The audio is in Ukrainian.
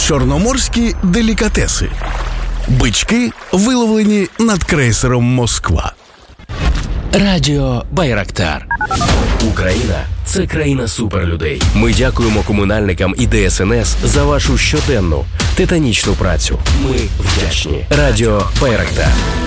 Чорноморські делікатеси. Бички, виловлені над крейсером «Москва». Радіо Байрактар. Україна – це країна суперлюдей. Ми дякуємо комунальникам і ДСНС за вашу щоденну титанічну працю. Ми вдячні. Радіо Байрактар.